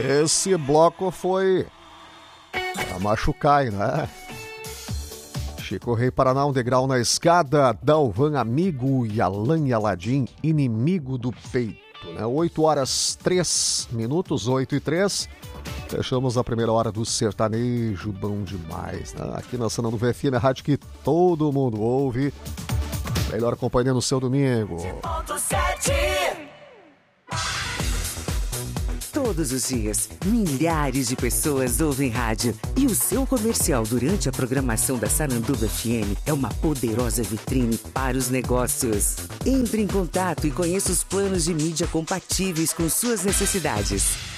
Esse bloco foi pra machucar, né? Chico Rei Paraná, um degrau na escada, Dalvan Amigo e Alan e Aladim, Inimigo do Peito, né? 8h03, 8h03. Fechamos a primeira hora do sertanejo, bom demais, né? Aqui na Sanandu FM, a rádio que todo mundo ouve. Melhor companhia no seu domingo. Todos os dias, milhares de pessoas ouvem rádio. E o seu comercial durante a programação da Sananduva FM é uma poderosa vitrine para os negócios. Entre em contato e conheça os planos de mídia compatíveis com suas necessidades.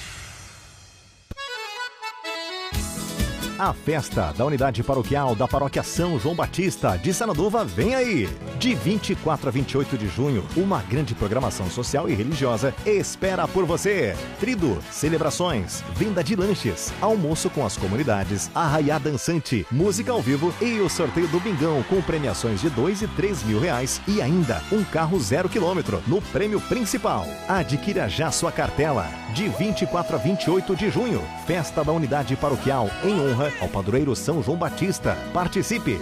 A festa da unidade paroquial da Paróquia São João Batista de Sananduva vem aí! De 24 a 28 de junho, uma grande programação social e religiosa espera por você. Trido, celebrações, venda de lanches, almoço com as comunidades, arraiá dançante, música ao vivo e o sorteio do Bingão com premiações de R$2 e R$3.000 e ainda um carro 0 km no prêmio principal. Adquira já sua cartela. De 24 a 28 de junho, festa da unidade paroquial em honra ao padroeiro São João Batista. Participe!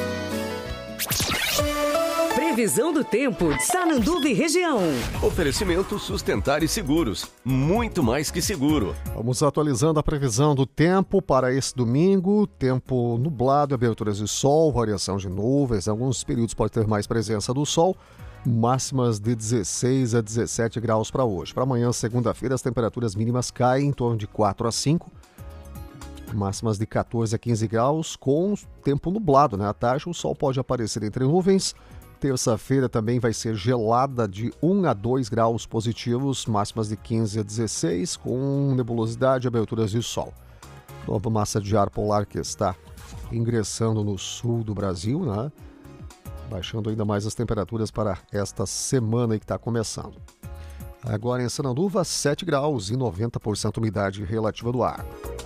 Previsão do tempo de Sananduva e região. Oferecimento Sustentar e Seguros. Muito mais que seguro. Vamos atualizando a previsão do tempo para esse domingo. Tempo nublado, aberturas de sol, variação de nuvens. Em alguns períodos pode ter mais presença do sol. Máximas de 16 a 17 graus para hoje. Para amanhã, segunda-feira, as temperaturas mínimas caem em torno de 4 a 5. Máximas de 14 a 15 graus, com tempo nublado, né? À tarde o sol pode aparecer entre nuvens. Terça-feira também vai ser gelada de 1 a 2 graus positivos, máximas de 15 a 16, com nebulosidade e aberturas de sol. Nova massa de ar polar que está ingressando no sul do Brasil, né? Baixando ainda mais as temperaturas para esta semana que está começando. Agora em Sananduva, 7 graus e 90% umidade relativa do ar.